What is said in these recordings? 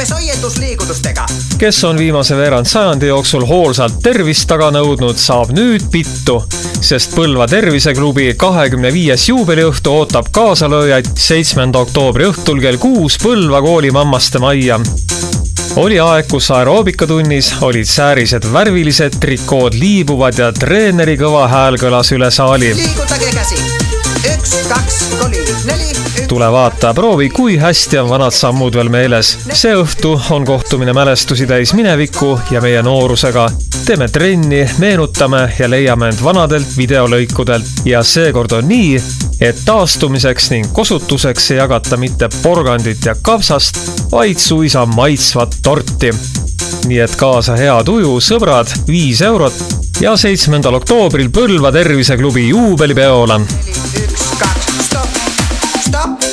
jätkame soiendusliigutustega. Kes on viimase veerand sajandi jooksul hoolsalt tervist taga nõudnud, saab nüüd pittu, sest Põlva terviseklubi 25. juubeliõhtu ootab kaasalööjaid 7. oktoobri õhtul kell 6 Põlva kooli mammaste majja. Oli aeg, kus aeroobikatunnis olid säärised värvilised, trikood liibuvad ja treeneri kõva hääl kõlas üle saali. Liigutage käsi. 1, 2, 3, 4. Tule vaata, proovi, kui hästi on vanad sammud veel meeles. See õhtu on kohtumine mälestusi täis mineviku ja meie noorusega. Teeme trenni, meenutame ja leiame end vanadelt videolõikudelt. Ja seekord on nii, et taastumiseks ning kosutuseks ei jagata mitte porgandit ja kapsast, vaid suisa maitsvat torti. Nii et kaasa hea tuju, sõbrad, 5 eurot ja 7. oktoobril Põlva terviseklubi juubelipeole. 1, 2, stop, stop.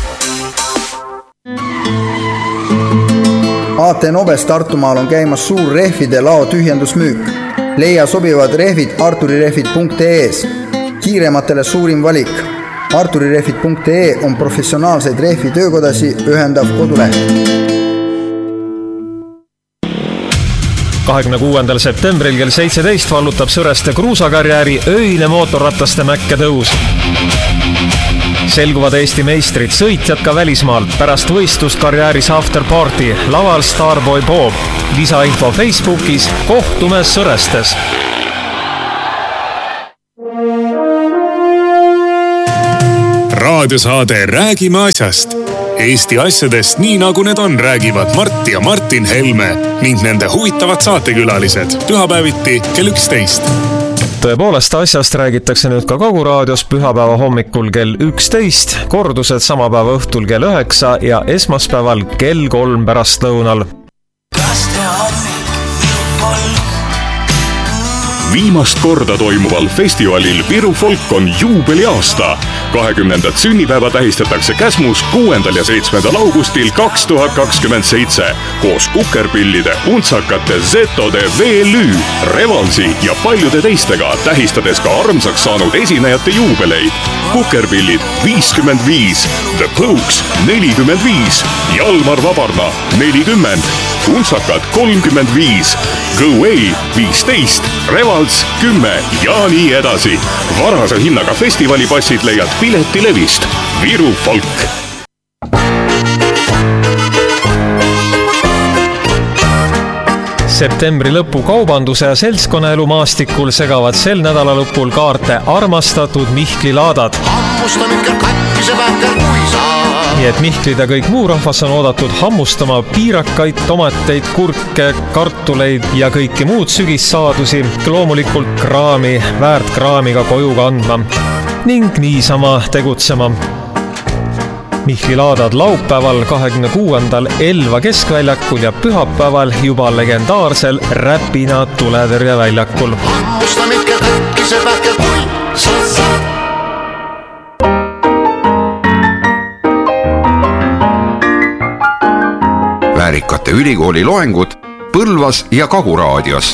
AT Nobes Tartumaal on käimas suur rehvide lao tühjendusmüük. Leia sobivad rehvid arturirehvid.ee-s. Kiirematele suurim valik. arturirehvid.ee on professionaalseid rehvi töökodasi ühendav koduleht. 26. septembril kell 17 vallutab Sõreste kruusakarjääri öine mootorrataste mäkke tõus. Selguvad Eesti meistrid, sõitjad ka välismaalt, pärast võistlust karjääris afterparty, laval Starboy Bob. Lisainfo Facebookis, kohtume Sõrestes. Raadiosaade Räägime asjast. Eesti asjadest nii nagu need on, räägivad Mart ja Martin Helme ning nende huvitavad saatekülalised pühapäeviti kell 11. Tõepoolest asjast räägitakse nüüd ka Koguraadios pühapäeva hommikul kell 11, kordused sama päeva õhtul kell 9 ja esmaspäeval kell 3 pärastlõunal. Viimast korda toimuval festivalil Viru Folk on juubeliaasta. 20. sünnipäeva tähistatakse Käsmus 6. ja 7. augustil 2027 koos kukerpillide, untsakate, zetode, VLÜ, Revalsi ja paljude teistega, tähistades ka armsaks saanud esinejate juubeleid. Kukerpillid 55, The Pokes 45, Jalmar Vabarna 40, untsakad 35, Go Away 15, Revals 10 ja nii edasi. Varase hinnaga festivalipassid leiad piletilevist. Viru Folk. Septembri lõpu kaubanduse ja seltskonnaelu maastikul segavad sel nädala lõpul kaarte armastatud Mihkli laadad. Nii et Mihklid ja kõik muu rahvas on oodatud hammustama piirakaid, tomateid, kurke, kartuleid ja kõiki muud sügissaadusi, loomulikult kraami, väärt kraamiga koju kandma ning niisama tegutsema. Mihkli laadad laupäeval 26. Elva keskväljakul ja pühapäeval juba legendaarsel Räpina tuletõrjeväljakul. Väärikate ülikooli loengud Põlvas ja Koguraadios.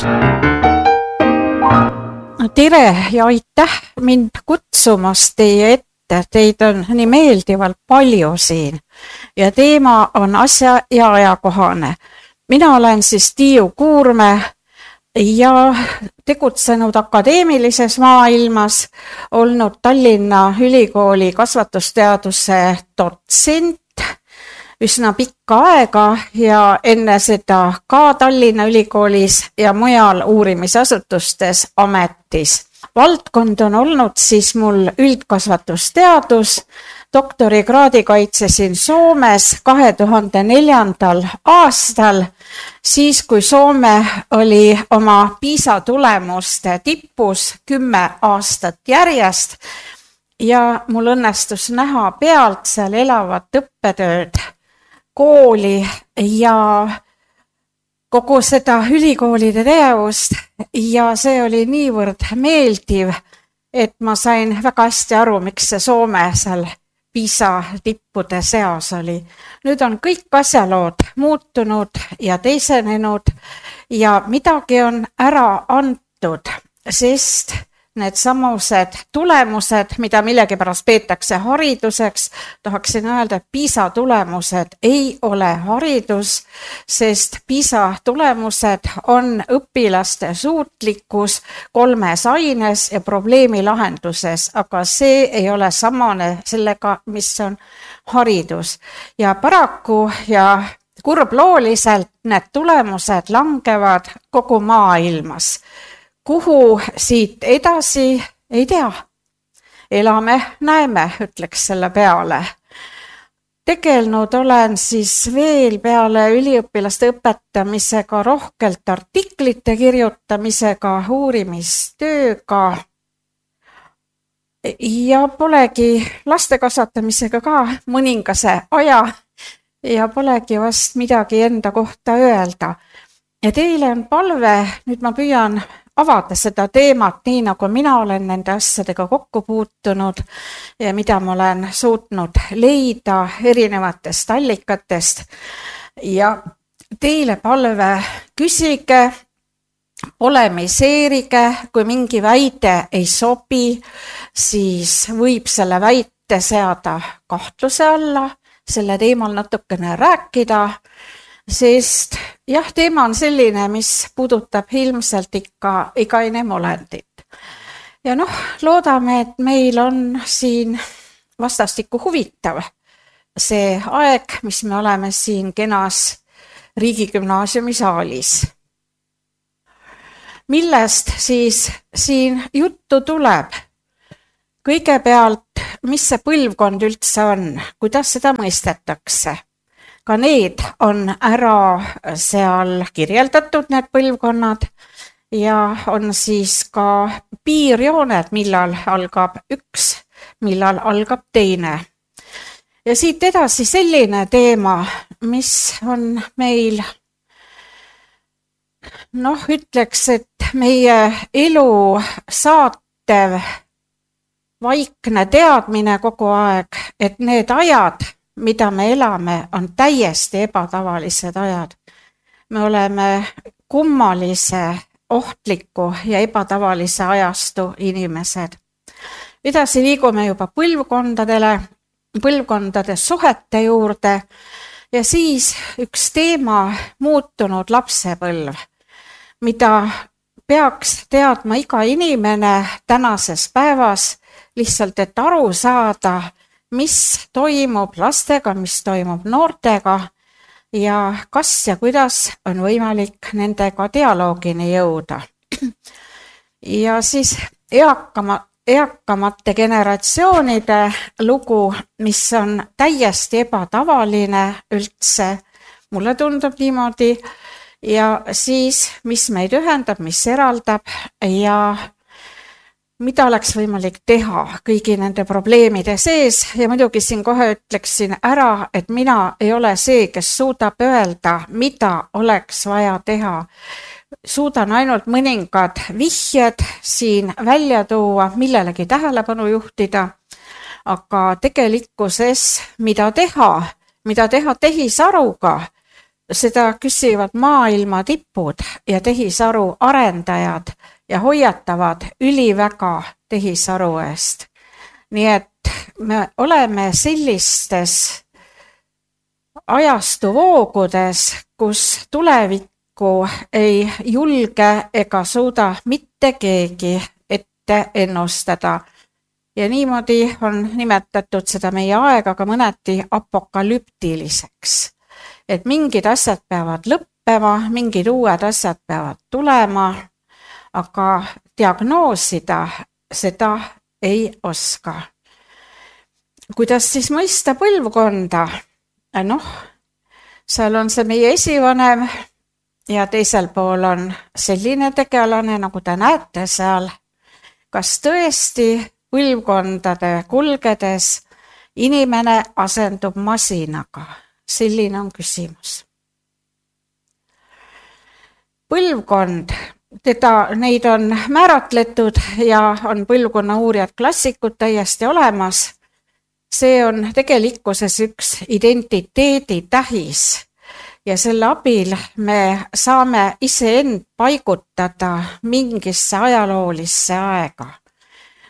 Tere ja aitäh mind kutsumast teie ette. Teid on nii meeldivalt palju siin ja teema on asja ja ajakohane. Mina olen siis Tiiu Kuurme ja tegutsenud akadeemilises maailmas, olnud Tallinna Ülikooli kasvatusteaduse dotsent üsna pikka aega ja enne seda ka Tallinna Ülikoolis ja mujal uurimisasutustes ametis. Valdkond on olnud siis mul üldkasvatusteadus, doktorikraadi kaitsesin Soomes 2004. aastal, siis kui Soome oli oma PISA tulemuste tippus 10 aastat järjest ja mul õnnestus näha pealt seal elavat õppetööd, kooli ja kogu seda ülikoolide tegevust ja see oli niivõrd meeldiv, et ma sain väga hästi aru, miks see Soome seal PISA tippude seas oli. Nüüd on kõik asjalood muutunud ja teisenenud ja midagi on ära antud, sest need samused tulemused, mida millegipärast peetakse hariduseks, tahaksin öelda, et PISA tulemused ei ole haridus, sest PISA tulemused on õpilaste suutlikkus 3 aines ja probleemi lahenduses, aga see ei ole samane sellega, mis on haridus. Ja paraku ja kurblooliselt need tulemused langevad kogu maailmas. Kuhu siit edasi, ei tea. Elame, näeme, ütleks selle peale. Tegelnud olen siis veel peale üliõpilaste õpetamisega rohkelt artiklite kirjutamisega, uurimistööga ja polegi laste kasvatamisega ka mõningase aja ja polegi vast midagi enda kohta öelda. Ja teile on palve, nüüd ma püüan avada seda teemat nii, nagu mina olen nende asjadega kokku puutunud ja mida ma olen suutnud leida erinevatest allikatest. Ja teile palve, küsige, polemiseerige, kui mingi väide ei sobi, siis võib selle väite seada kahtluse alla, selle teemal natukene rääkida, sest jah, teema on selline, mis puudutab ilmselt ikka iga inimolendit. Ja loodame, et meil on siin vastastikku huvitav see aeg, mis me oleme siin kenas riigigümnaasiumi saalis. Millest siis siin juttu tuleb? Kõigepealt, mis see põlvkond üldse on, kuidas seda mõistetakse? Ka need on ära seal kirjeldatud, need põlvkonnad, ja on siis ka piirjooned, millal algab üks, millal algab teine. Ja siit edasi selline teema, mis on meil, ütleks, et meie elu saatev vaikne teadmine kogu aeg, et need ajad, mida me elame, on täiesti ebatavalised ajad. Me oleme kummalise, ohtliku ja ebatavalise ajastu inimesed. Edasi liigume juba põlvkondade suhete juurde ja siis üks teema muutunud lapsepõlv, mida peaks teadma iga inimene tänases päevas, lihtsalt et aru saada, mis toimub lastega, mis toimub noortega ja kas ja kuidas on võimalik nendega dialoogini jõuda. Ja siis eakamate generatsioonide lugu, mis on täiesti ebatavaline üldse, mulle tundub niimoodi, ja siis mis meid ühendab, mis eraldab ja mida oleks võimalik teha kõigi nende probleemide sees ja muidugi siin kohe ütleksin ära, et mina ei ole see, kes suudab öelda, mida oleks vaja teha. Suudan ainult mõningad vihjed siin välja tuua, millelegi tähelepanu juhtida, aga tegelikkuses, mida teha tehisaruga, seda küsivad maailma tipud ja tehisaru arendajad ja hoiatavad üliväga tehisaru eest. Nii et me oleme sellistes ajastuvoogudes, kus tulevikku ei julge ega suuda mitte keegi ette ennustada. Ja niimoodi on nimetatud seda meie aega ka mõneti apokalüptiliseks. Et mingid asjad peavad lõppema, mingid uued asjad peavad tulema, aga diagnoosida seda ei oska. Kuidas siis mõista põlvkonda? Seal on see meie esivanem ja teisel pool on selline tegelane, nagu te näete seal. Kas tõesti põlvkondade kulgedes inimene asendub masinaga? Selline on küsimus. Põlvkond, neid on määratletud ja on põlvkonna uurijad klassikud täiesti olemas. See on tegelikkuses üks identiteedi tähis ja selle abil me saame iseend paigutada mingisse ajaloolisse aega.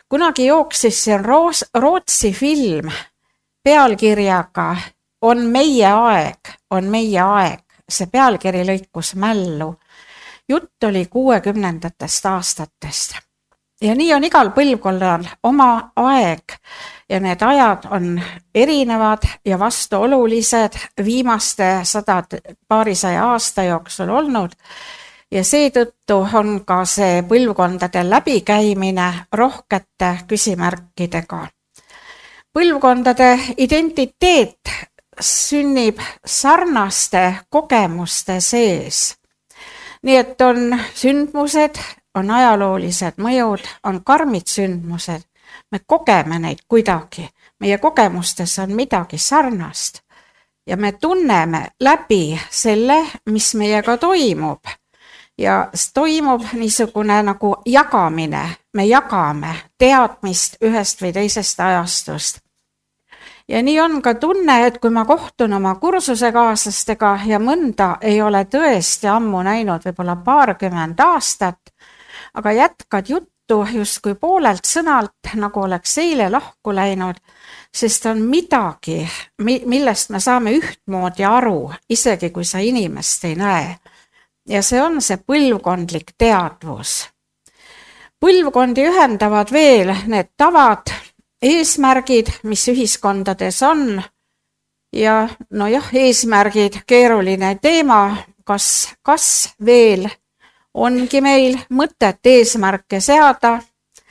kunagi jooksis see Rootsi film pealkirjaga On meie aeg. See pealkiri lõikus mällu. Jutt oli 60. aastatest. Ja nii on igal põlvkonnal oma aeg ja need ajad on erinevad ja vastuolulised viimaste paarisaja aasta jooksul olnud. Ja seetõttu on ka see põlvkondade läbikäimine rohkete küsimärkidega. Põlvkondade identiteet sünnib sarnaste kogemuste sees. Nii et on sündmused, on ajaloolised mõjud, on karmid sündmused. Me kogeme neid kuidagi. Meie kogemustes on midagi sarnast. Ja me tunneme läbi selle, mis meiega toimub. Ja toimub niisugune nagu jagamine. Me jagame teadmist ühest või teisest ajastust. Ja nii on ka tunne, et kui ma kohtun oma kursusekaaslastega ja mõnda ei ole tõesti ammu näinud võib-olla 20 aastat, aga jätkad juttu justkui poolelt sõnalt, nagu oleks eile lahku läinud, sest on midagi, millest me saame ühtmoodi aru, isegi kui sa inimest ei näe. Ja see on see põlvkondlik teadvus. Põlvkondi ühendavad veel need tavad, eesmärgid, mis ühiskondades on ja eesmärgid, keeruline teema, kas veel ongi meil mõtet eesmärke seada,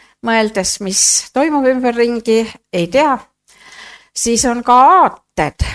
mõeldes, mis toimub ümberringi, ei tea. Siis on ka aated.